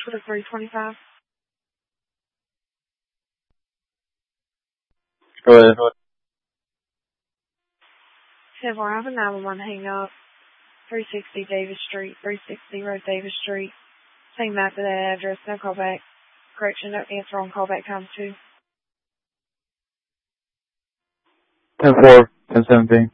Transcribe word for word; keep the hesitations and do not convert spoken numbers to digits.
twenty-three twenty-five. Go ahead. ten four, I have a nine one one hang up. three sixty Davis Street, three sixty Road Davis Street. Same map of that address, no callback. Correction, no answer on callback time two. ten four, ten seventeen.